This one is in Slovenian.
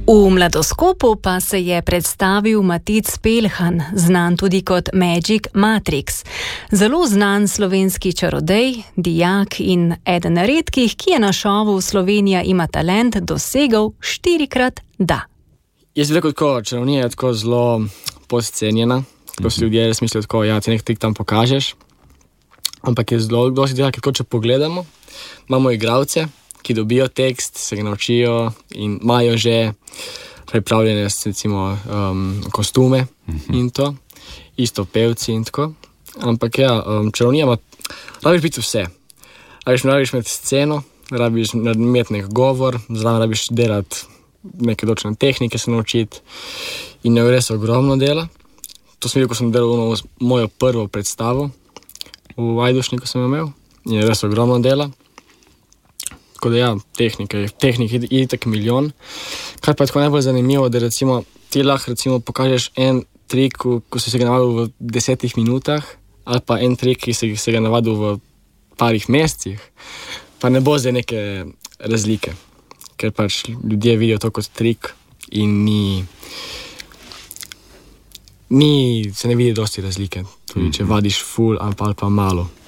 V Mladoskopu pa se je predstavil Matic Pelhan, znan tudi kot Magic Matrix. Zelo znan slovenski čarodej, dijak in eden redkih, ki je na šovu Slovenija ima talent dosegel 4-krat da. Jaz bi rekel tako, čarovnija je tako zelo podcenjena, ko si ljudje res mislijo tako, ja, ti nek trik tam pokažeš. Ampak je zelo dosti dela, ker če pogledamo, imamo igralce, ki dobijo tekst, se ga naučijo in imajo že pripravljene recimo kostume in to, isto pevci in tako. Ampak ja, čarovnija ima, rabiš biti vse. Rabiš imeti sceno, rabiš imeti nek govor, zraven rabiš delati neke določene tehnike, se naučiti in je res ogromno dela. To sem videl, ko sem delal mojo prvo predstavo v Ajdovšniku sem imel in je res ogromno dela. Tako da ja, tehnike je tak milijon. Kar pa je tako najbolj zanimivo, da recimo ti lahko recimo pokažeš en trik, ko si se ga navadil v 10 minutah, ali pa en trik, ki si se ga navadil v parih mesecih, pa ne bo zdaj neke razlike. Ker pač ljudje vidijo to kot trik in se ne vidi dosti razlike. Tudi če vadiš ful ali pa malo.